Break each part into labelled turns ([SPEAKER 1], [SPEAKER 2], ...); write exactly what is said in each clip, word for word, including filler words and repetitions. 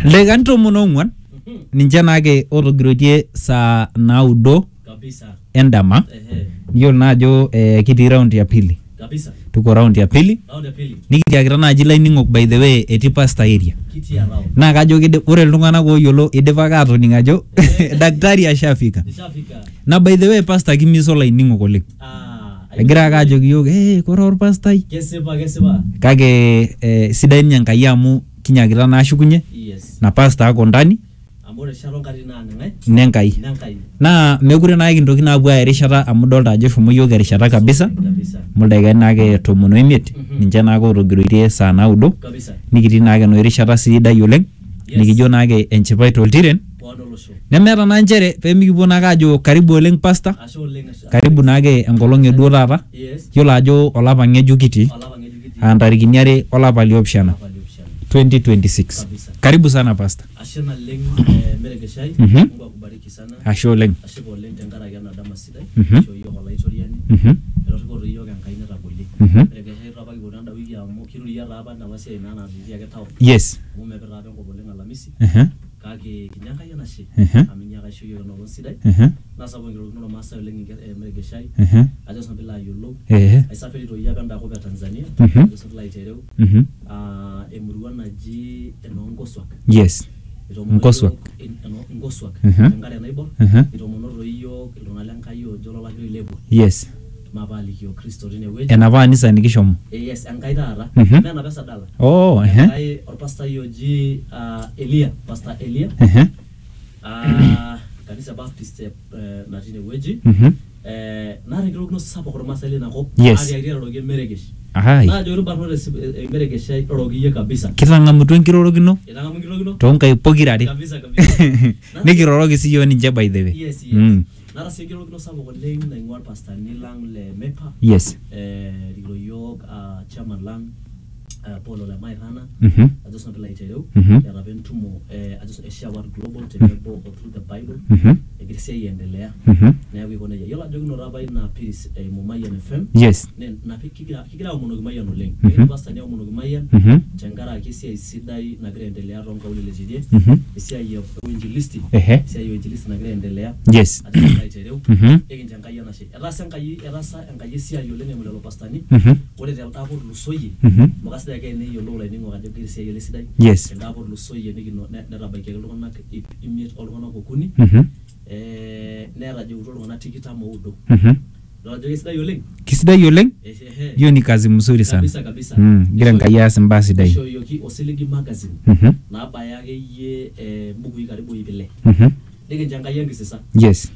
[SPEAKER 1] Legan tomon ong'uan ninche naake otogiroitie saa naudo
[SPEAKER 2] kabisa
[SPEAKER 1] endama.
[SPEAKER 2] Ehe.
[SPEAKER 1] Yiolo naa ajo eh, kitii round ya pili.
[SPEAKER 2] Kabisa.
[SPEAKER 1] Tuko round ya pili.
[SPEAKER 2] Round ya pili.
[SPEAKER 1] Nikitiakita naaji laining'ok by the way etii pasta area.
[SPEAKER 2] Kiti ya round.
[SPEAKER 1] Naa kajo kidip ore iltung'anak ooyiolo idipaki aatoning' ajo daktari ashafika.
[SPEAKER 2] Ishafika.
[SPEAKER 1] Na by the way pasta kimiso laining'ok oleng'.
[SPEAKER 2] Ah.
[SPEAKER 1] Egira ake ajoki yiok eh kore orpastai.
[SPEAKER 2] Kesipa kesipa.
[SPEAKER 1] Kake eh, sidai ninye Enkai amu kinyakita naa ashukunye.
[SPEAKER 2] Yes.
[SPEAKER 1] Na pasta ako ndani.
[SPEAKER 2] Amore sharon kati na ngai.
[SPEAKER 1] Nenkai.
[SPEAKER 2] Nenkai.
[SPEAKER 1] Naa mekure naa kintoki naa apuo aya erishata amu dolta ajo eshomo yiok erishata kabisa.
[SPEAKER 2] Kabisa.
[SPEAKER 1] Muldaikani naake tomon oimiet. Ninche naake otogiroitie saa naudo.
[SPEAKER 2] Kabisa.
[SPEAKER 1] Nikitii naake eno erishata sidai oleng'. Nikijo naake enchipai toltiren. Nemeeta naa nchere peemikipuo naake ajo karibu oleng' pasta.
[SPEAKER 2] Ashe oleng.
[SPEAKER 1] Karibu naake enkolong' eduo taata.
[SPEAKER 2] Yes.
[SPEAKER 1] Yiolo ajo olapa ng'ejuk kitii.
[SPEAKER 2] Olapa ng'ejuk kitii.
[SPEAKER 1] Aa ntarikini are olapa liopishana. twenty twenty-six.
[SPEAKER 2] Kabisa.
[SPEAKER 1] Karibu sana pasta.
[SPEAKER 2] Ashe naleng eh, Meregeshai.
[SPEAKER 1] Mhm.
[SPEAKER 2] Mungu akubariki sana.
[SPEAKER 1] Ashe oleng'.
[SPEAKER 2] Ashe oleng tenkaraki ena dama sidai.
[SPEAKER 1] Mhm.
[SPEAKER 2] Ashe yiok olaitoriani.
[SPEAKER 1] Mhm.
[SPEAKER 2] Erotoko yiok Enkai netagoli.
[SPEAKER 1] Mhm.
[SPEAKER 2] Meregeshai apa kipuo enda wiki amu kiruria taa apa ena siai naa natii ake tao.
[SPEAKER 1] Yes.
[SPEAKER 2] Amu mepir apa enkop oleng Alamisi.
[SPEAKER 1] Mhm.
[SPEAKER 2] Kake kinya Enkai enashe.
[SPEAKER 1] Mhm.
[SPEAKER 2] Amu inyiaka aisho yiok enkolong' sidai.
[SPEAKER 1] Mhm.
[SPEAKER 2] Nasapuk enkirorokinoto ormaasai oleng Meregeshai.
[SPEAKER 1] Mhm.
[SPEAKER 2] Ajo sinanu piilo ayiolou.
[SPEAKER 1] Eh.
[SPEAKER 2] Aisafiri toi apa enda kop e Tanzania.
[SPEAKER 1] Mhm.
[SPEAKER 2] Ajo sinanu piilo aitereu.
[SPEAKER 1] Mhm.
[SPEAKER 2] Ah, emurua naji enoongoswak.
[SPEAKER 1] Yes. Nkoswak.
[SPEAKER 2] Nkoswak.
[SPEAKER 1] Mhm.
[SPEAKER 2] Enkare naibor.
[SPEAKER 1] Mhm.
[SPEAKER 2] Itomono toi yiok iltung'anak lenkai ojo lolakiro ilepua.
[SPEAKER 1] Yes.
[SPEAKER 2] Mapaaliki Kristo tine wueji.
[SPEAKER 1] Enapa anisa nikishomo.
[SPEAKER 2] Eh, yes, Enkai taata.
[SPEAKER 1] Mhm.
[SPEAKER 2] Mena pesa dala.
[SPEAKER 1] Oh, eh.
[SPEAKER 2] Enkai orpastai oji ah, Elia, Pastor Elia.
[SPEAKER 1] Eh.
[SPEAKER 2] Ah, kanisa Baptist eh, natii ine wueji.
[SPEAKER 1] Mhm.
[SPEAKER 2] Eh, naata enkirorokinoto sapuk ormaasai lina kop.
[SPEAKER 1] Yes.
[SPEAKER 2] Atiaki eroroki Meregesh.
[SPEAKER 1] Ahai.
[SPEAKER 2] Naajo irbarnot Meregeshai roroki iyie kabisa.
[SPEAKER 1] Kitang'amutua enkirorokino
[SPEAKER 2] Itang'amu enkirorokino?
[SPEAKER 1] toonkaik pokirare.
[SPEAKER 2] Kabisa kabisa.
[SPEAKER 1] Nikiroroki siyiok ninche by the way.
[SPEAKER 2] Yes, yes.
[SPEAKER 1] Mm.
[SPEAKER 2] Nara sii enkirorokino sapuk oleng naing'ua irpastani lang le MEPA.
[SPEAKER 1] Yes.
[SPEAKER 2] Eh, rikito yiok ah, chairman lang ah, Paul Ole Mairana.
[SPEAKER 1] Mhm.
[SPEAKER 2] Ajo sinanu piilo aitereu.
[SPEAKER 1] Mhm.
[SPEAKER 2] Eeta apa entumo eh, ajo sinanu Share World Global tenebo o Through the Bible.
[SPEAKER 1] Mhm.
[SPEAKER 2] Egira esiai aendelea.
[SPEAKER 1] Mhm.
[SPEAKER 2] Neeku iko nejia. Yiolo ajo kinoto apa ina piris eimu Mayian F M.
[SPEAKER 1] Yes.
[SPEAKER 2] Ne- napi kigira kigira aomonoki Mayian oleng.
[SPEAKER 1] Mhm.
[SPEAKER 2] Kigira irpastani aomonoki Mayian
[SPEAKER 1] Mhm.
[SPEAKER 2] tenkaraki esiai sidai nagira aendelea toonkaulele tidie.
[SPEAKER 1] Mhm.
[SPEAKER 2] Esiai e uinjilisti.
[SPEAKER 1] Ehe.
[SPEAKER 2] Esiai e uinjilisti nagira aendelea.
[SPEAKER 1] Yes.
[SPEAKER 2] Ajo sinanu piilo aitereu.
[SPEAKER 1] Mhm.
[SPEAKER 2] Ekincho Enkai enashe. Etaasa Enkai etaasa Enkai esiai oleng eimu lelo pastani.
[SPEAKER 1] Mhm.
[SPEAKER 2] Ore telde apa otulusoyie.
[SPEAKER 1] Mhm.
[SPEAKER 2] Amu kasidai ake eneyiolou ilaining'ok ajo ketii esiai ole sidai.
[SPEAKER 1] Yes.
[SPEAKER 2] Telde apa otulusoyie nikino ne- netabaikiaki iltung'anak ip imiet oltung'anak okuni.
[SPEAKER 1] Mhm.
[SPEAKER 2] Eh, netajeutuo iltung'anak tikitam oudo.
[SPEAKER 1] Mhm.
[SPEAKER 2] Idol ajo kesidai oleng.
[SPEAKER 1] Kisidai oleng.
[SPEAKER 2] Ehehe.
[SPEAKER 1] Hiyo ni kazi mzuri sana.
[SPEAKER 2] Kabisa kabisa.
[SPEAKER 1] Mm. Gira Enkai aas imbaa sidai.
[SPEAKER 2] Ishooyoki Osiligi magazine.
[SPEAKER 1] Mhm.
[SPEAKER 2] Naabaya akeyie eh, mbukui karibu ip ile.
[SPEAKER 1] Mhm.
[SPEAKER 2] Nikincho Enkai enkisisa.
[SPEAKER 1] Yes.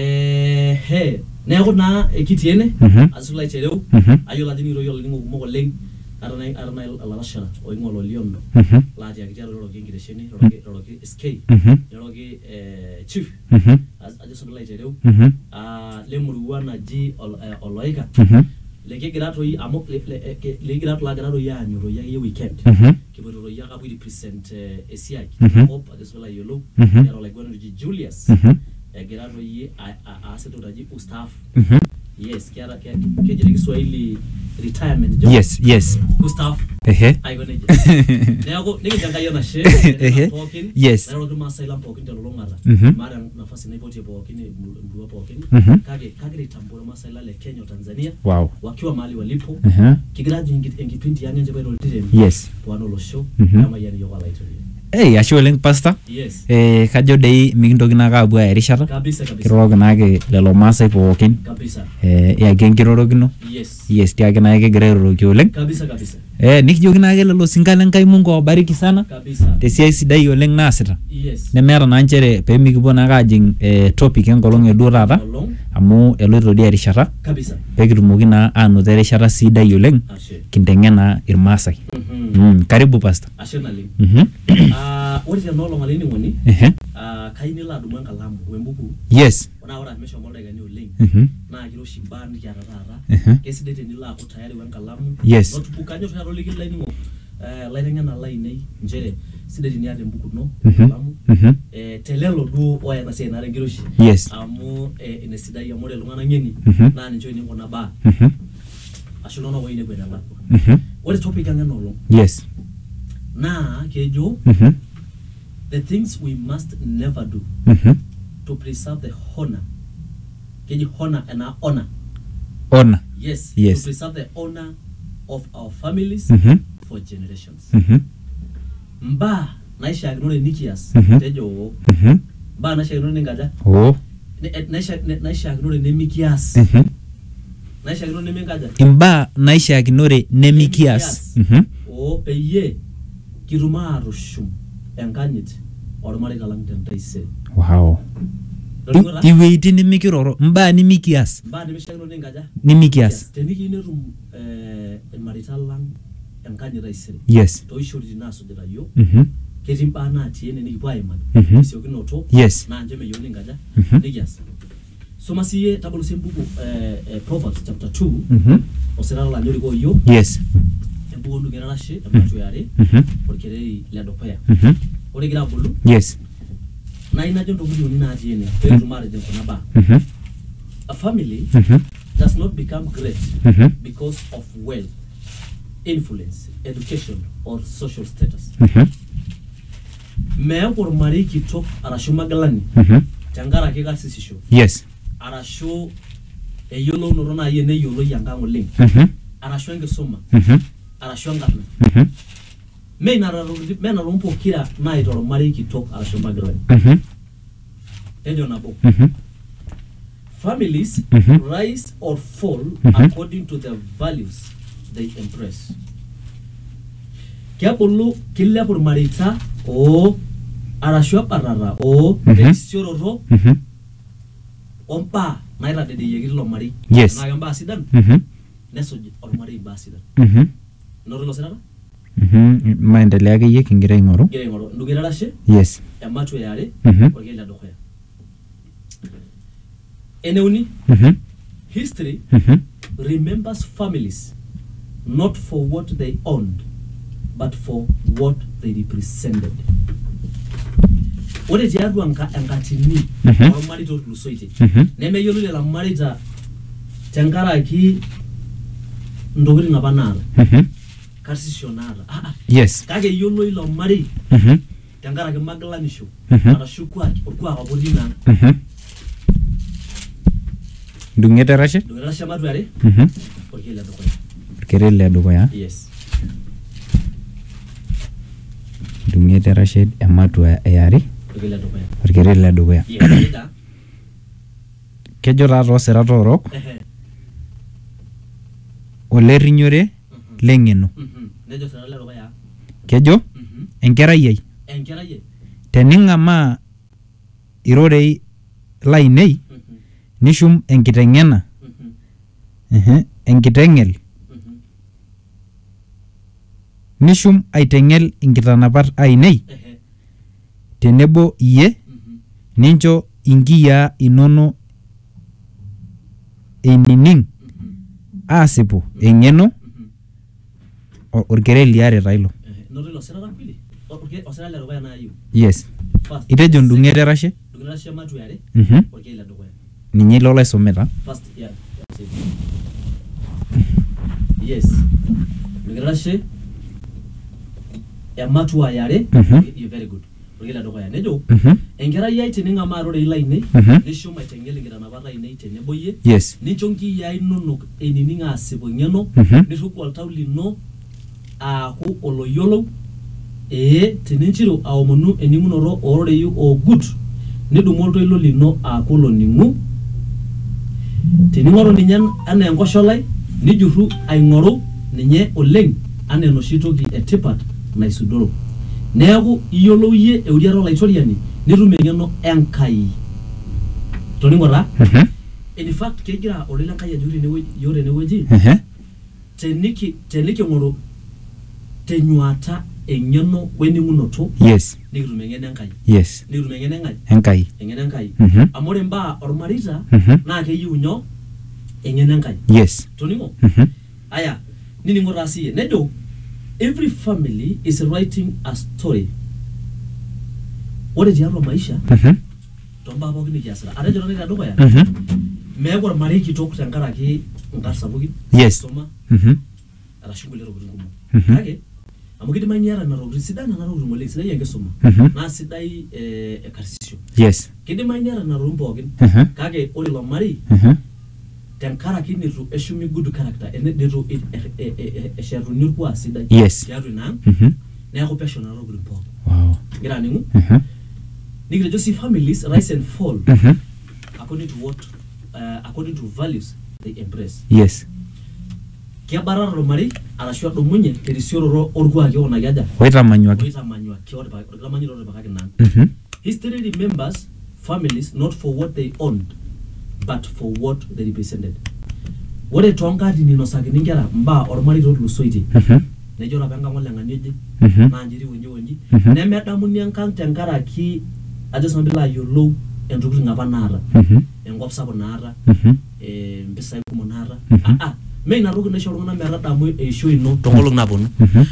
[SPEAKER 2] Eh, he. Neeku naa ekitii ene.
[SPEAKER 1] Mhm.
[SPEAKER 2] Ajo sinanu aitereu.
[SPEAKER 1] Mhm.
[SPEAKER 2] Ayiolo ajo nikirorie olainining'ok kumok oleng. Ata nai ata nai olarashara oing'ua Loliondo.
[SPEAKER 1] Mhm.
[SPEAKER 2] Laatiaki tiatua iroroki enkitesheni, iroroki iroroki S K.
[SPEAKER 1] Mhm.
[SPEAKER 2] Iroroki eh, Chief.
[SPEAKER 1] Mhm.
[SPEAKER 2] Ajo sinanu piilo aitereu.
[SPEAKER 1] Mhm.
[SPEAKER 2] Ah, lemurua naji Ol- eh, Oloika.
[SPEAKER 1] Mhm.
[SPEAKER 2] Lekigira toi amu le- le- eh, ke- lekigira lagira toi aanyu toi akeyie weekend.
[SPEAKER 1] Mhm.
[SPEAKER 2] Kipoito toi ake apuo ai-represent eh, esiai.
[SPEAKER 1] Mhm.
[SPEAKER 2] Kop ajo sinanu piilo ayiolou.
[SPEAKER 1] Mhm.
[SPEAKER 2] Eeta olaiguanani oji Julius.
[SPEAKER 1] Mhm.
[SPEAKER 2] Egira toi a- a- aas entoki naji ustaafu.
[SPEAKER 1] Mhm.
[SPEAKER 2] Yes, keeta ke- keji te Kiswahili retirement job.
[SPEAKER 1] Yes, yes.
[SPEAKER 2] Ustaafu.
[SPEAKER 1] Ehe.
[SPEAKER 2] Aiko nejia. Neeku nikincho Enkai enashe.
[SPEAKER 1] Ehe.
[SPEAKER 2] Pookin.
[SPEAKER 1] Yes.
[SPEAKER 2] Nairoroki irmaasai lang pookin telulung'ata.
[SPEAKER 1] Mhm.
[SPEAKER 2] Maata nafasi naipotie pookin emurua pookin.
[SPEAKER 1] Mhm.
[SPEAKER 2] Kake kagira aitambua irmaasai lang le Kenya o Tanzania
[SPEAKER 1] Wow.
[SPEAKER 2] wakiwa mahali walipo.
[SPEAKER 1] Mhm.
[SPEAKER 2] Kigira ajing enkipindi ang enchipai toltiren.
[SPEAKER 1] Yes.
[SPEAKER 2] Pwani olosho.
[SPEAKER 1] Mhm.
[SPEAKER 2] Nemayian iyiok olaitoria.
[SPEAKER 1] Hey, ashe oleng pasta.
[SPEAKER 2] Yes.
[SPEAKER 1] Eh, kajo dei mikintoki naake apuo aya erishata.
[SPEAKER 2] Kabisa kabisa.
[SPEAKER 1] Kiroroki naake lelo maasai pookin.
[SPEAKER 2] Kabisa.
[SPEAKER 1] Eh, yaki enkirorokino.
[SPEAKER 2] Yes.
[SPEAKER 1] Yes, tiake naake kigira airoroki oleng.
[SPEAKER 2] Kabisa kabisa.
[SPEAKER 1] Eh, nikijoki naake lelo sinkan Enkai Mungu awabariki sana.
[SPEAKER 2] Kabisa.
[SPEAKER 1] Tesiai sidai oleng naasita.
[SPEAKER 2] Yes.
[SPEAKER 1] Nemeeta naa nchere peemikipuo naake ajing eh, topic enkolong eduo taata
[SPEAKER 2] Olong.
[SPEAKER 1] amu eloito dii erishata
[SPEAKER 2] Kabisa.
[SPEAKER 1] pekitumoki naa anoto erishata sidai oleng
[SPEAKER 2] Ashe.
[SPEAKER 1] kinteng'en naa irmaasai.
[SPEAKER 2] Mhm.
[SPEAKER 1] Mm, karibu pasta.
[SPEAKER 2] Ashe naleng.
[SPEAKER 1] Mhm.
[SPEAKER 2] Ah, ore tenaolong olainining'oni,
[SPEAKER 1] Ehe.
[SPEAKER 2] ah, kayieu nilo adumu enkalamu wembuku.
[SPEAKER 1] Yes.
[SPEAKER 2] Ore ore meshomo ildaikani oleng.
[SPEAKER 1] Mhm.
[SPEAKER 2] Naa kiroshi imbaa nikiata taata.
[SPEAKER 1] Ehe.
[SPEAKER 2] Kesidai tenilo aaku tayari wenkalamu.
[SPEAKER 1] Yes.
[SPEAKER 2] Notebook kanyor oshi atoliki ilaining'ok eh, laiteng'ena lainei nchere sidai teniata embuku ino
[SPEAKER 1] Mhm.
[SPEAKER 2] enkalamu.
[SPEAKER 1] Mhm.
[SPEAKER 2] Eh, telelo duo oya ena siai naata enkiroshi.
[SPEAKER 1] Yes.
[SPEAKER 2] Amu eh, ine sidai amu ore iltung'anak ng'eni
[SPEAKER 1] Mhm.
[SPEAKER 2] naa ninche oining kuna baa.
[SPEAKER 1] Mhm.
[SPEAKER 2] Ashu iltung'anak oinepu enelakwa.
[SPEAKER 1] Mhm.
[SPEAKER 2] Ore topic ang' ena olong
[SPEAKER 1] Yes.
[SPEAKER 2] naa kejo
[SPEAKER 1] Mhm.
[SPEAKER 2] the things we must never do
[SPEAKER 1] Mhm.
[SPEAKER 2] to preserve the honor. Keji honor and our honor.
[SPEAKER 1] Honor.
[SPEAKER 2] Yes.
[SPEAKER 1] Yes.
[SPEAKER 2] To preserve the honor of our families
[SPEAKER 1] Mhm.
[SPEAKER 2] for generations.
[SPEAKER 1] Mhm.
[SPEAKER 2] Mba naisha agnore nikias
[SPEAKER 1] Mhm.
[SPEAKER 2] tejo
[SPEAKER 1] Mhm.
[SPEAKER 2] mba naisha agnore ningaja
[SPEAKER 1] Oh.
[SPEAKER 2] Ne- naisha ne- naisha agnore nemikias
[SPEAKER 1] Mhm.
[SPEAKER 2] naisha agnore nemingaja
[SPEAKER 1] Imbaa naishiakinore nemikias. Mhm.
[SPEAKER 2] o peyie kiruma arushum enkanyit ormarika lang tentaise
[SPEAKER 1] Wow.
[SPEAKER 2] Dolingora
[SPEAKER 1] Iweitin nimikiroro, mbaa nimikias.
[SPEAKER 2] mba nemisha agnore ningaja
[SPEAKER 1] Nimikias.
[SPEAKER 2] teniki netum eh irmarita lang enkanyit aisere
[SPEAKER 1] Yes.
[SPEAKER 2] toishori nasujita yo
[SPEAKER 1] Mhm.
[SPEAKER 2] ketii mbaa natii ene nikipuo aiman
[SPEAKER 1] Mhm.
[SPEAKER 2] esiokinoto
[SPEAKER 1] Yes.
[SPEAKER 2] naa nche meyieu ninkaja
[SPEAKER 1] Mhm.
[SPEAKER 2] nikias soma siye tabolo sie embuku eh, eh, Proverbs chapter two
[SPEAKER 1] Mhm.
[SPEAKER 2] osirara lanyoriko yiok
[SPEAKER 1] Yes.
[SPEAKER 2] embuku ondung'erarashe ematu yare
[SPEAKER 1] Mhm.
[SPEAKER 2] orkereri ledukuya
[SPEAKER 1] Mhm.
[SPEAKER 2] ore egira abulu
[SPEAKER 1] Yes.
[SPEAKER 2] naai najo ntokitin uni natii ene peetum aatijing kuna baa
[SPEAKER 1] Mhm.
[SPEAKER 2] a family
[SPEAKER 1] Mhm.
[SPEAKER 2] does not become great
[SPEAKER 1] Mhm.
[SPEAKER 2] because of wealth, influence, education or social status.
[SPEAKER 1] Mhm.
[SPEAKER 2] Meeku ormarei kitok arashu magilani
[SPEAKER 1] Mhm.
[SPEAKER 2] tenkaraki karsisisho
[SPEAKER 1] Yes.
[SPEAKER 2] arashu eyiolounoto naai eneyioloi enkang oleng
[SPEAKER 1] Mhm.
[SPEAKER 2] arashu enkisuma
[SPEAKER 1] Mhm.
[SPEAKER 2] arashu enkarna
[SPEAKER 1] Mhm.
[SPEAKER 2] meinara tokitin pokira naita ormarei kitok arashu magilani
[SPEAKER 1] Mhm.
[SPEAKER 2] ejo nabo
[SPEAKER 1] Mhm.
[SPEAKER 2] families
[SPEAKER 1] Mhm.
[SPEAKER 2] rise or fall
[SPEAKER 1] Mhm.
[SPEAKER 2] according to the values they embrace. Kebulu kilepu irmareita o arashu ebarara o
[SPEAKER 1] Mhm.
[SPEAKER 2] terisioroto
[SPEAKER 1] Mhm.
[SPEAKER 2] ombaa naitadedeyieki tilo marei.
[SPEAKER 1] Yes.
[SPEAKER 2] Naa kembaa sidan
[SPEAKER 1] Mhm.
[SPEAKER 2] nesuj ormarei mbaa sidan.
[SPEAKER 1] Mhm.
[SPEAKER 2] Noto ilo sirata?
[SPEAKER 1] Mhm. Maendelea akeyie kingira aing'oru.
[SPEAKER 2] Gira aing'oru ndugerarashe
[SPEAKER 1] Yes.
[SPEAKER 2] ematu eare
[SPEAKER 1] Mhm.
[SPEAKER 2] orkeli ledukuya. Eneuni,
[SPEAKER 1] Mhm.
[SPEAKER 2] history
[SPEAKER 1] Mhm.
[SPEAKER 2] remembers families not for what they owned but for what they represented. Ore tiatua nka enkatini
[SPEAKER 1] Mhm.
[SPEAKER 2] ormarita otulusoitie
[SPEAKER 1] Mhm.
[SPEAKER 2] nemeyiolo lelo mareita tenkaraki ntokitin apa naata
[SPEAKER 1] Mhm.
[SPEAKER 2] karsisho naata ah, ah,
[SPEAKER 1] Yes.
[SPEAKER 2] kake yiolo ilo marei
[SPEAKER 1] Mhm.
[SPEAKER 2] tenkaraki magilanisho
[SPEAKER 1] Mhm.
[SPEAKER 2] arashu kuak orkuak apa otii naa
[SPEAKER 1] Mhm. Ndung'ete erashe?
[SPEAKER 2] ndugerarashe ematu are
[SPEAKER 1] Mhm.
[SPEAKER 2] orkeli ledukuya.
[SPEAKER 1] Orkereri ledukuya.
[SPEAKER 2] Yes.
[SPEAKER 1] Ndung'ete erashe ematu eare.
[SPEAKER 2] Orkeli ledukuya.
[SPEAKER 1] Orkereri ledukuya.
[SPEAKER 2] Yes. Nejia.
[SPEAKER 1] Kejo taa toosirat oorok
[SPEAKER 2] Ehe.
[SPEAKER 1] olerrinyore
[SPEAKER 2] Mhm.
[SPEAKER 1] leng'eno.
[SPEAKER 2] Mhm. Nejo sirata ledukuya.
[SPEAKER 1] Kejo
[SPEAKER 2] Mhm.
[SPEAKER 1] enkerai ai
[SPEAKER 2] Enkerai e.
[SPEAKER 1] tening'amaa irorei lainei
[SPEAKER 2] Mhm.
[SPEAKER 1] nishum enkiteng'ena
[SPEAKER 2] Mhm.
[SPEAKER 1] ehe, enkiteng'el
[SPEAKER 2] Mhm.
[SPEAKER 1] nishum aiteng'el inkitanapat ainei
[SPEAKER 2] Ehe.
[SPEAKER 1] tenebo iyie
[SPEAKER 2] Mhm.
[SPEAKER 1] nincho inkiyiaa inono einining
[SPEAKER 2] Mhm.
[SPEAKER 1] aasipu eng'eno
[SPEAKER 2] Mhm.
[SPEAKER 1] o- orkereri liare taa ilo.
[SPEAKER 2] Ehe. Noto ilo sirata pili. Orke- osirata ledukuya naayieu.
[SPEAKER 1] Yes.
[SPEAKER 2] First.
[SPEAKER 1] Itejo ndung'ete erashe?
[SPEAKER 2] Ndugerarashe ematu are
[SPEAKER 1] Mhm.
[SPEAKER 2] orkeli ledukuya.
[SPEAKER 1] Ninye ilo laisomita.
[SPEAKER 2] First, yeah. Yes. Ndugerarashe ematu are.
[SPEAKER 1] Mhm.
[SPEAKER 2] You're very good. Orkeli ledukuya. Nejo
[SPEAKER 1] Mhm.
[SPEAKER 2] enkerai ai tening'amaa irorei lainei
[SPEAKER 1] Mhm.
[SPEAKER 2] nishum aiteng'el inkitanapat ainei tenebo iyie
[SPEAKER 1] Yes.
[SPEAKER 2] nincho nkiyiaa inonok einining aasipu eng'eno
[SPEAKER 1] Mhm.
[SPEAKER 2] nirruku oltau lino aaku oloyiolou ee teninchiru aomonu ening'unoto oororei oogut nidumu oltoilo lino aaku oloning'u tening'oru ninye enaa enkosholai nijurru aing'oru ninye oleng anaa enoshi toki etipat naisudoro neeku iyiolou iyie euriata olaitoriani nitum eng'eno Enkai toning'o taa
[SPEAKER 1] Mhm.
[SPEAKER 2] in fact kegira olele Enkai ajo tenewueji yiok tenewueji
[SPEAKER 1] Ehe.
[SPEAKER 2] teniki teniking'oru tenyuata eng'eno wening'unoto
[SPEAKER 1] Yes.
[SPEAKER 2] nikitum eng'eno Enkai
[SPEAKER 1] Yes.
[SPEAKER 2] nikitum eng'eno Enkai
[SPEAKER 1] Enkai.
[SPEAKER 2] eng'eno Enkai
[SPEAKER 1] Mhm.
[SPEAKER 2] amu ore mbaa ormarita
[SPEAKER 1] Mhm.
[SPEAKER 2] naa keyieu nyoo eng'eno Enkai
[SPEAKER 1] Yes.
[SPEAKER 2] toning'o
[SPEAKER 1] Mhm.
[SPEAKER 2] aya nining'o taa siiyie nejo every family is writing a story ore tiatua maisha
[SPEAKER 1] Mhm.
[SPEAKER 2] tombaa pookin nikiasita atejo taa tedukuya
[SPEAKER 1] Mhm.
[SPEAKER 2] meeku ormarei kitok tenkaraki nkarn sapukin
[SPEAKER 1] Yes.
[SPEAKER 2] soma
[SPEAKER 1] Mhm.
[SPEAKER 2] arashu kulie tokitin kumok
[SPEAKER 1] Mhm.
[SPEAKER 2] kake amu kidim niara na rogi sidan na rogi ngole sidai enkisuma
[SPEAKER 1] Mhm.
[SPEAKER 2] na sidai eh ekarsisho
[SPEAKER 1] Yes.
[SPEAKER 2] kidim niara na rogi pookin
[SPEAKER 1] Mhm.
[SPEAKER 2] kake ore lo mari
[SPEAKER 1] Mhm.
[SPEAKER 2] tenkaraki nitu eshumi good character ene nitu esheruni kwa sidai
[SPEAKER 1] Yes.
[SPEAKER 2] tiatu ina
[SPEAKER 1] Mhm.
[SPEAKER 2] neeku pesho na rogi pookin
[SPEAKER 1] Wow.
[SPEAKER 2] ngira ningu
[SPEAKER 1] Mhm.
[SPEAKER 2] nikitejo si families rise and fall
[SPEAKER 1] Mhm.
[SPEAKER 2] according to what uh, according to values they embrace
[SPEAKER 1] Yes.
[SPEAKER 2] kiabarara lo mari arashu adumunye terisiororo orkuaki ona kiaja
[SPEAKER 1] Oitamanyuaki.
[SPEAKER 2] oitamanywa kiore pa orkamanyiro ore pakaki nang
[SPEAKER 1] Mhm.
[SPEAKER 2] history remembers families not for what they owned but for what they represented ore tonkati ninosakini nkera mbaa ormari totulusoitie
[SPEAKER 1] Mhm.
[SPEAKER 2] nejo apa enkang oleng'ani oje
[SPEAKER 1] Mhm.
[SPEAKER 2] naa njiri wonji wonji
[SPEAKER 1] Mhm.
[SPEAKER 2] nemedamuni enkang tenkaraki ajo sinanu piilo ayiolou entokitin apa naata
[SPEAKER 1] Mhm.
[SPEAKER 2] enkop sapuk naata
[SPEAKER 1] Mhm.
[SPEAKER 2] eh, mpisai kumok naata
[SPEAKER 1] Mhm.
[SPEAKER 2] ah ah me ina toki naisho iltung'anak metadamu eishoi ino toonkolong'i naaponu
[SPEAKER 1] Mhm.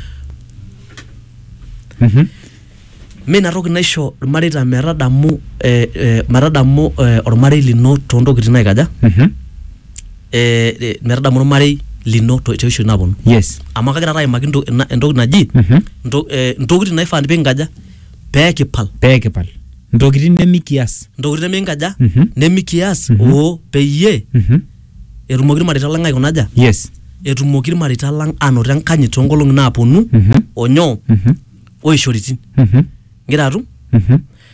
[SPEAKER 1] Mhm.
[SPEAKER 2] me ina toki naisho irmareita metadamu eh, eh, metadamu eh, ormarei lino toontokitin naikaja
[SPEAKER 1] Mhm.
[SPEAKER 2] eh, eh, metadamu ormarei lino to- teishoi naaponu
[SPEAKER 1] Yes.
[SPEAKER 2] amu kagira taa aimaki ento- ena- entoki naji
[SPEAKER 1] Mhm.
[SPEAKER 2] nto- eh, ntokitin naifaa nipik nkaja peekipal
[SPEAKER 1] Peekipal. Ntokitin nemikias.
[SPEAKER 2] ntokitin neminkaja
[SPEAKER 1] Mhm.
[SPEAKER 2] nemikias
[SPEAKER 1] Mhm.
[SPEAKER 2] oo peyie
[SPEAKER 1] Mhm.
[SPEAKER 2] etumoki irmareita lang aikunaja
[SPEAKER 1] Yes.
[SPEAKER 2] etumoki irmareita lang anoto enkanyit toonkolong'i naaponu
[SPEAKER 1] Mhm.
[SPEAKER 2] onyoo
[SPEAKER 1] Mhm.
[SPEAKER 2] oishoritin
[SPEAKER 1] Mhm.
[SPEAKER 2] ngira atum
[SPEAKER 1] Mhm.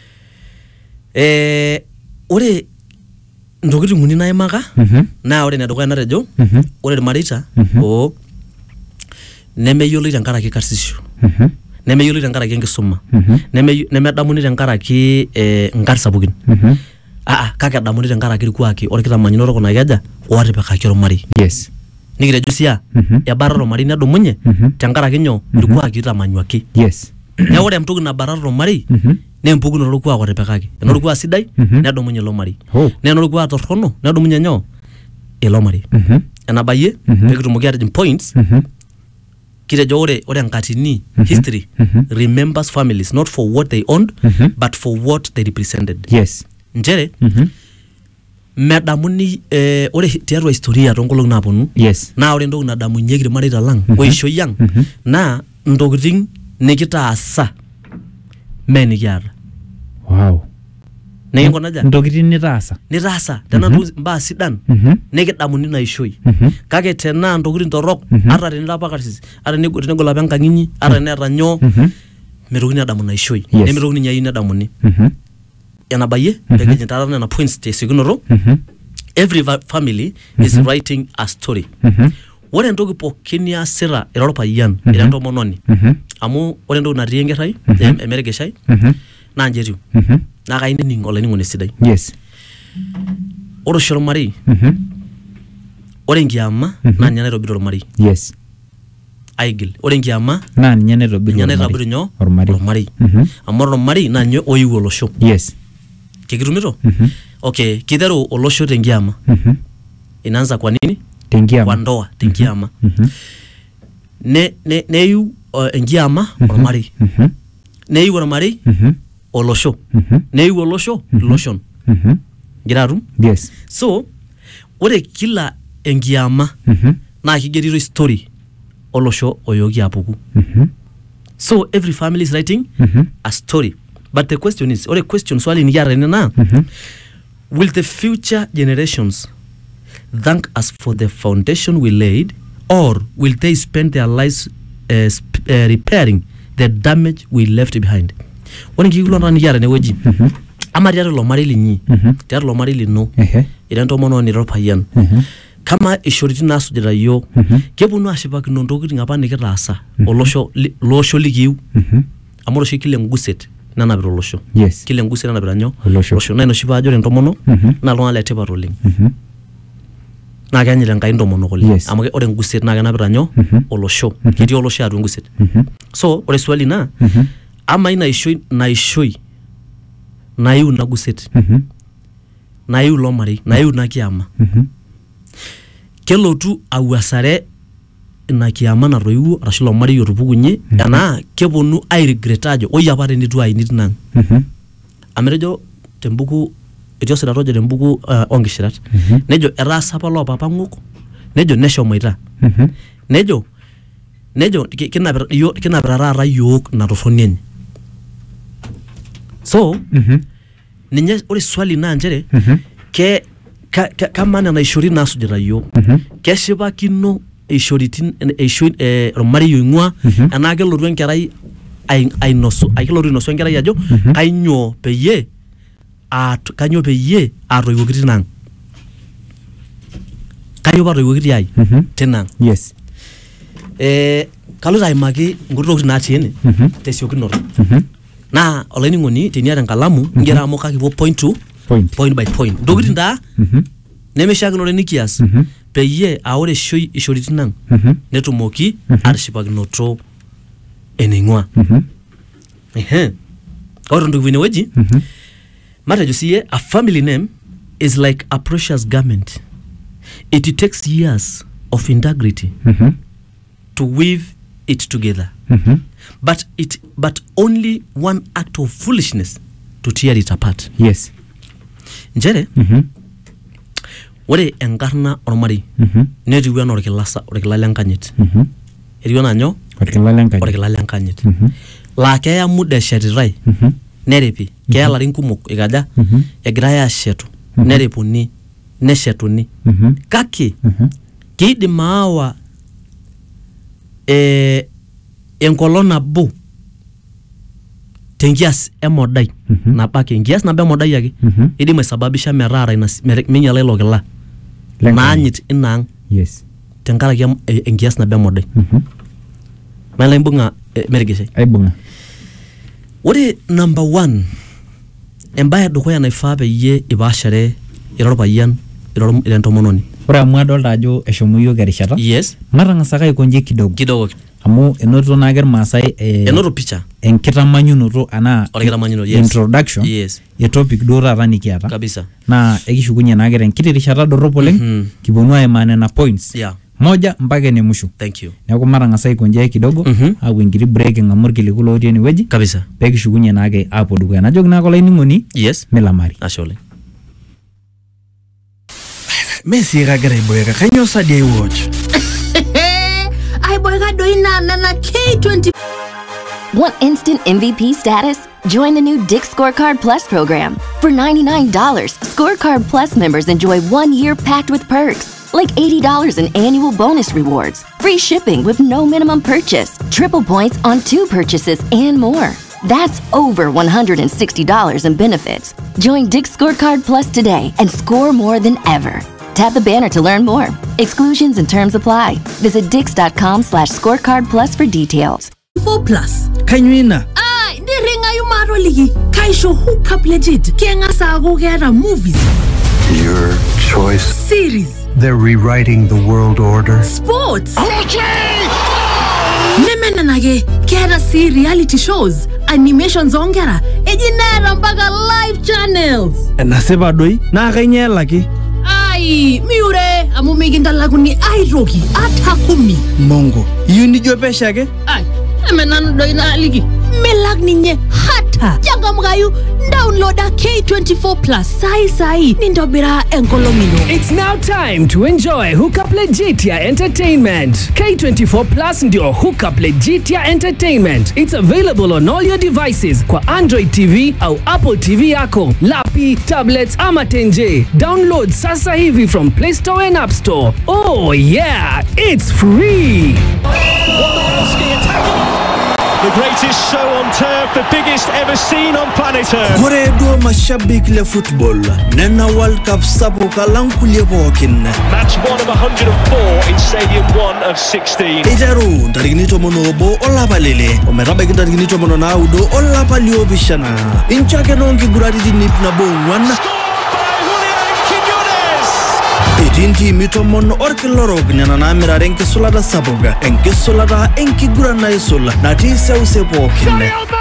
[SPEAKER 2] eh, ore ntokitin uni naimaka
[SPEAKER 1] Mhm.
[SPEAKER 2] naa ore enedukuya natejo
[SPEAKER 1] Mhm.
[SPEAKER 2] ore irmareita
[SPEAKER 1] Mhm.
[SPEAKER 2] oo nemeyioloi tenkaraki karsisho
[SPEAKER 1] Mhm.
[SPEAKER 2] nemeyioloi tenkaraki enkisuma
[SPEAKER 1] Mhm.
[SPEAKER 2] nemeyi- nemedamuni tenkaraki eh, nkarn sapukin
[SPEAKER 1] Mhm.
[SPEAKER 2] aa kake edamuni tenkaraki irkuaki orkitamanyunot kuna keja ootipikaki ormarei
[SPEAKER 1] Yes.
[SPEAKER 2] nikitejo sia
[SPEAKER 1] Mhm.
[SPEAKER 2] ebarara ormarei nedumunye
[SPEAKER 1] Mhm.
[SPEAKER 2] tenkaraki nyoo irkuaki oitamanyuaki
[SPEAKER 1] Yes.
[SPEAKER 2] neeku ore entoki nabarara ormarei
[SPEAKER 1] Mhm.
[SPEAKER 2] naa empukunoto orkuak otipikaki enorkuak sidai
[SPEAKER 1] Mhm.
[SPEAKER 2] nedumunye ilo marei
[SPEAKER 1] Oh.
[SPEAKER 2] naa enorkuak torrono nedumunye nyoo ilo marei
[SPEAKER 1] Mhm.
[SPEAKER 2] enabayie
[SPEAKER 1] Mhm.
[SPEAKER 2] peekitumoki atijing points
[SPEAKER 1] Mhm.
[SPEAKER 2] kitejo ore ore enkatini
[SPEAKER 1] Mhm.
[SPEAKER 2] history
[SPEAKER 1] Mhm.
[SPEAKER 2] remembers families not for what they owned
[SPEAKER 1] Mhm.
[SPEAKER 2] but for what they represented
[SPEAKER 1] Yes.
[SPEAKER 2] nchere
[SPEAKER 1] Mhm.
[SPEAKER 2] medamuni eh, ore tiatua historia toonkolong'i naaponu
[SPEAKER 1] Yes.
[SPEAKER 2] naa ore entoki nadamunyieki irmareita lang
[SPEAKER 1] Mhm.
[SPEAKER 2] oishoi ang
[SPEAKER 1] Mhm.
[SPEAKER 2] naa ntokitin nikitaasa mee nikiata
[SPEAKER 1] Wow.
[SPEAKER 2] nikinkonaja
[SPEAKER 1] Ntokitin nitaasa.
[SPEAKER 2] nitaasa tenaa
[SPEAKER 1] Mhm.
[SPEAKER 2] ntokitin mbaa sidan
[SPEAKER 1] Mhm.
[SPEAKER 2] nikidamuni ina ishoi
[SPEAKER 1] Mhm.
[SPEAKER 2] kake tenaa ntokitin torrok
[SPEAKER 1] Mhm.
[SPEAKER 2] ata tenilo apa karsisi ata nego- tenegol apa enkang inyi ata neeta nyoo
[SPEAKER 1] Mhm.
[SPEAKER 2] mitokini adamu ina ishoi
[SPEAKER 1] Yes.
[SPEAKER 2] nemitokini ninye ayieu nedamuni
[SPEAKER 1] Mhm.
[SPEAKER 2] enabayie
[SPEAKER 1] Mhm.
[SPEAKER 2] pekijing taata nena points tesiokinoto
[SPEAKER 1] Mhm.
[SPEAKER 2] every va- family is
[SPEAKER 1] Mhm.
[SPEAKER 2] writing a story
[SPEAKER 1] Mhm.
[SPEAKER 2] ore entoki pookin niasita ira orpayian
[SPEAKER 1] Mhm.
[SPEAKER 2] ira entomononi
[SPEAKER 1] Mhm.
[SPEAKER 2] amu ore entoki natii enkerrai
[SPEAKER 1] Mhm.
[SPEAKER 2] em- emeregeshai
[SPEAKER 1] Mhm.
[SPEAKER 2] naa nji etiu
[SPEAKER 1] Mhm.
[SPEAKER 2] naa kainining olainining'oni sidai
[SPEAKER 1] Yes.
[SPEAKER 2] ore oshi ormarei
[SPEAKER 1] Mhm.
[SPEAKER 2] ore enkiama
[SPEAKER 1] Mhm.
[SPEAKER 2] naa ninye naitobir ormarei
[SPEAKER 1] Yes.
[SPEAKER 2] aigil ore enkiama
[SPEAKER 1] Naa ninye naitobiru
[SPEAKER 2] ninye
[SPEAKER 1] ormarei.
[SPEAKER 2] naitobir nyoo
[SPEAKER 1] Ormarei.
[SPEAKER 2] ormarei
[SPEAKER 1] Mhm.
[SPEAKER 2] amu ore ormarei naa ninye oiu olosho
[SPEAKER 1] Yes.
[SPEAKER 2] kikitumito
[SPEAKER 1] Mhm.
[SPEAKER 2] okay kiteru olosho tenkiama
[SPEAKER 1] Mhm.
[SPEAKER 2] inaanza kwa nini
[SPEAKER 1] Tenkiama.
[SPEAKER 2] kwa ndoa tenkiama
[SPEAKER 1] Mhm.
[SPEAKER 2] ne ne neiu uh, enkiama
[SPEAKER 1] Mhm.
[SPEAKER 2] ormarei
[SPEAKER 1] Mhm.
[SPEAKER 2] neiu ormarei
[SPEAKER 1] Mhm.
[SPEAKER 2] olosho
[SPEAKER 1] Mhm.
[SPEAKER 2] neiu olosho
[SPEAKER 1] Mhm.
[SPEAKER 2] iloshon
[SPEAKER 1] Mhm.
[SPEAKER 2] ngira atum
[SPEAKER 1] Yes.
[SPEAKER 2] so ore kila enkiama
[SPEAKER 1] Mhm.
[SPEAKER 2] naa kigeritoi story olosho oyoki apuku
[SPEAKER 1] Mhm.
[SPEAKER 2] so every family is writing
[SPEAKER 1] Mhm.
[SPEAKER 2] a story but the question is ore question swali nikiata ene naa
[SPEAKER 1] Mhm.
[SPEAKER 2] will the future generations thank us for the foundation we laid or will they spend their lives uh, sp uh, repairing the damage we left behind ore nkikulo ntaa nikiata enewueji
[SPEAKER 1] Mhm.
[SPEAKER 2] ama tiatua ilo marei linyi
[SPEAKER 1] Mhm.
[SPEAKER 2] tiatua ilo marei lino
[SPEAKER 1] Ehe.
[SPEAKER 2] ira entomononi ira orpayian
[SPEAKER 1] Mhm.
[SPEAKER 2] kama ishoritin naasujita yiok
[SPEAKER 1] Mhm.
[SPEAKER 2] keponu ashipakino ntokitin apa nikitaasa
[SPEAKER 1] Mhm.
[SPEAKER 2] olosho li- loosho likiiu
[SPEAKER 1] Mhm.
[SPEAKER 2] amu ore oshi kila enguset nenapita olosho
[SPEAKER 1] Yes.
[SPEAKER 2] kila enguset nenapita nyoo
[SPEAKER 1] Olosho.
[SPEAKER 2] naa ina oshi paajo ore entomonok
[SPEAKER 1] Mhm.
[SPEAKER 2] naa iltung'anak letipat oleng
[SPEAKER 1] Mhm.
[SPEAKER 2] naa keanyita Enkai ntomonok oleng
[SPEAKER 1] Yes.
[SPEAKER 2] amu ke- ore enguset naa kenapita nyoo
[SPEAKER 1] Mhm.
[SPEAKER 2] olosho
[SPEAKER 1] Mhm.
[SPEAKER 2] ketii olosho atua enguset
[SPEAKER 1] Mhm.
[SPEAKER 2] so ore swali naa
[SPEAKER 1] Mhm.
[SPEAKER 2] ama ina ishoi naishoi naiu ina guset
[SPEAKER 1] Mhm.
[SPEAKER 2] naiu ilo marei naiu ina kiama
[SPEAKER 1] Mhm.
[SPEAKER 2] kelotu awuasare ina kiama natoiwuo arashu ilo marei otupukunye
[SPEAKER 1] Mhm.
[SPEAKER 2] enaa keponu airegret ajo oi apa tenitu aini tinang
[SPEAKER 1] Mhm.
[SPEAKER 2] amu etejo tembuku etii osirata ojo tembuku uh, onkishirat
[SPEAKER 1] Mhm.
[SPEAKER 2] nejo etaasa apa loo papa ng'ok nejo neshomoita
[SPEAKER 1] Mhm.
[SPEAKER 2] nejo nejo kinapira yo kinapira rara yok na toroni. So
[SPEAKER 1] Mhm.
[SPEAKER 2] ninye ore swali na njere
[SPEAKER 1] Mhm.
[SPEAKER 2] ke kama na ishori nasujira yo
[SPEAKER 1] Mhm.
[SPEAKER 2] keshipakino ishoritin ishoi eh romari yoingwa
[SPEAKER 1] Mhm.
[SPEAKER 2] anake loru enkerai ainoso aikiloru inoso enkerai ajo
[SPEAKER 1] Mhm.
[SPEAKER 2] kainyo peye at kanyo peye atoiwokiti nang kayo patoiwokiti ai
[SPEAKER 1] Mhm.
[SPEAKER 2] tenang
[SPEAKER 1] Yes.
[SPEAKER 2] eh kalota aimaki nkuti natii ene
[SPEAKER 1] Mhm.
[SPEAKER 2] tesiokinoto
[SPEAKER 1] Mhm.
[SPEAKER 2] na olainining'oni teniata enkalamu ngira amu kakipuo point to
[SPEAKER 1] Point.
[SPEAKER 2] point by point ntokitin taa
[SPEAKER 1] Mhm.
[SPEAKER 2] nemeshakinore nikias
[SPEAKER 1] Mhm.
[SPEAKER 2] peyie aore ishoi ishoritin ang
[SPEAKER 1] Mhm.
[SPEAKER 2] netumoki
[SPEAKER 1] Mhm.
[SPEAKER 2] atishipakinoto ening'ua
[SPEAKER 1] Mhm.
[SPEAKER 2] ehe ore ntokitin enewueji
[SPEAKER 1] Mhm.
[SPEAKER 2] matejo siye a family name is like a precious garment. It takes years of integrity
[SPEAKER 1] Mhm.
[SPEAKER 2] to weave it together,
[SPEAKER 1] Mhm.
[SPEAKER 2] but it but only one act of foolishness to tear it apart.
[SPEAKER 1] Yes.
[SPEAKER 2] Njere
[SPEAKER 1] Mhm.
[SPEAKER 2] ore enkarna ormarei
[SPEAKER 1] Mhm.
[SPEAKER 2] netiu enaa orkilasa orkila lenkanyit
[SPEAKER 1] Mhm.
[SPEAKER 2] etiu enaa nyoo
[SPEAKER 1] Orkila lenkaji.
[SPEAKER 2] orkila lenkanyit
[SPEAKER 1] Mhm.
[SPEAKER 2] laa keya muda eshetitai
[SPEAKER 1] Mhm.
[SPEAKER 2] neripi keya larin kumok ikaja
[SPEAKER 1] Mhm.
[SPEAKER 2] egirai ashetu
[SPEAKER 1] Mhm.
[SPEAKER 2] neripuni neshetuni
[SPEAKER 1] Mhm.
[SPEAKER 2] kake
[SPEAKER 1] Mhm.
[SPEAKER 2] kiidim aawa eh enkolong nabo tenkias emodai
[SPEAKER 1] Mhm.
[SPEAKER 2] nabake enkias nabo emodai ake
[SPEAKER 1] Mhm.
[SPEAKER 2] idim aisababisha metaara ina minyala ilo kila
[SPEAKER 1] Lenkaji.
[SPEAKER 2] naanyit inaang
[SPEAKER 1] Yes.
[SPEAKER 2] tenkaraki em- eh, enkias nabo emodai
[SPEAKER 1] Mhm.
[SPEAKER 2] maila imbung'a eh, merigishai
[SPEAKER 1] Aibung'a.
[SPEAKER 2] ore number one embaye edukuya naifaa peyie ipaashare ira orpayian ira or- ira entomononi
[SPEAKER 1] Ore amu adolta ajo eshomo yiok erishata.
[SPEAKER 2] yes
[SPEAKER 1] Matang'asa ake aikonji kidogo.
[SPEAKER 2] kidogo
[SPEAKER 1] Amu enoto naake irmaasai eh,
[SPEAKER 2] enoto picha
[SPEAKER 1] enkitamanyunoto anaa
[SPEAKER 2] orkitamanyunoto yes
[SPEAKER 1] introduction
[SPEAKER 2] yes
[SPEAKER 1] e topic duo taata nikiata.
[SPEAKER 2] kabisa
[SPEAKER 1] Naa ekishukunye naake tenkiti rishata dorrop oleng.
[SPEAKER 2] Mhm.
[SPEAKER 1] Kiponu aimaa nena points.
[SPEAKER 2] yeah
[SPEAKER 1] Moja mpaka ene musho.
[SPEAKER 2] thank you
[SPEAKER 1] Neeku matang'asa aikonji ake kidogo.
[SPEAKER 2] Mhm.
[SPEAKER 1] Aaku enkiti break eng'amu irkiliku lotii enewueji.
[SPEAKER 2] kabisa
[SPEAKER 1] Peekishukunye naake aapuo dukuya. Najoki naake olainining'oni
[SPEAKER 2] yes
[SPEAKER 1] milamari.
[SPEAKER 2] ashe oleng
[SPEAKER 3] Messi kagira aiboeka kanyo sadi ai watch
[SPEAKER 4] Ay boy ka doi na na na K twenty.
[SPEAKER 5] Want instant M V P status? Join the new Dick's Scorecard Plus program. For ninety-nine dollars, Scorecard Plus members enjoy one year packed with perks, like eighty dollars in annual bonus rewards, free shipping with no minimum purchase, triple points on two purchases, and more. That's over one hundred sixty dollars in benefits. Join Dick's Scorecard Plus today and score more than ever. Tap the banner to learn more. Exclusions and terms apply. Visit dix.com slash scorecard plus for details.
[SPEAKER 4] four plus.
[SPEAKER 3] kanyo ina
[SPEAKER 4] Ay, di ringa yung maro ligi. Kaisho hook up legit. Kaya nga sa ako kaya movies,
[SPEAKER 6] Your choice.
[SPEAKER 4] series,
[SPEAKER 6] They're rewriting the world order.
[SPEAKER 4] sports. Nemena nage kaya si reality shows, animations ongera, ejinera mpaka live channels.
[SPEAKER 3] enasipa doi naa kanyo elaki
[SPEAKER 4] Ay, miure, amu migindala ni airoki, ata kumi.
[SPEAKER 3] mongo iyieu nijo pesho ake
[SPEAKER 4] Ay, emenanu doi na ligi. Melag ninye hata. Changamkayu, downloada K twenty-four plus sai sai. Nindobira enkolongino.
[SPEAKER 7] It's now time to enjoy Hookup Legitia Entertainment. K twenty-four Plus ndio Hookup Legitia Entertainment. It's available on all your devices kwa Android T V au Apple T V yako, lapi, tablets ama tenje. Download sasa hivi from Play Store and App Store. Oh yeah, it's free.
[SPEAKER 8] The greatest show on turf, the biggest ever seen on planet Earth.
[SPEAKER 3] kore duo mashabik le football nena world cup sapuk alang kulie pookin
[SPEAKER 8] Match one of one hundred four in Stadium one of sixteen.
[SPEAKER 3] iteru ntarikini tomon obo olapa lele ometabaiki ntarikini tomon naudo olapa liopishana incho ake noonkiguraritin ip nabo ong'uan
[SPEAKER 8] By Julian Quiñones.
[SPEAKER 3] etii ntiimi tomon orkila orok nena naamirare enkisulata sapuk enkisulata enkiguran naisul natii seuseu pookin